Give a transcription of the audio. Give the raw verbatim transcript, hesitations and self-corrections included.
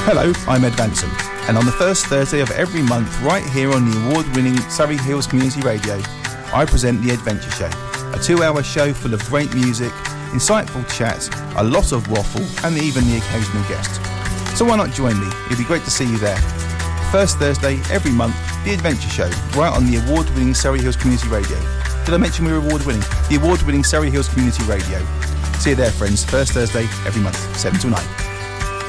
Hello, I'm Ed Vanson, and on the first Thursday of every month, right here on the award-winning Surrey Hills Community Radio, I present The Adventure Show, a two-hour show full of great music, insightful chats, a lot of waffle, and even the occasional guest. So why not join me? It'd be great to see you there. First Thursday every month, The Adventure Show, right on the award-winning Surrey Hills Community Radio. Did I mention we were award-winning? The award-winning Surrey Hills Community Radio. See you there, friends. First Thursday every month, seven till nine.